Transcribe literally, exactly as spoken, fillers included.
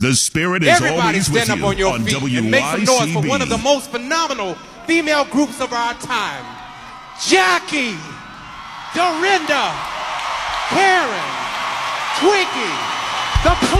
The spirit is Everybody always with stand you up on your on feet W Y C B. and make some noise for one of the most phenomenal female groups of our time. Jackie, Dorinda, Karen, Twinkie, the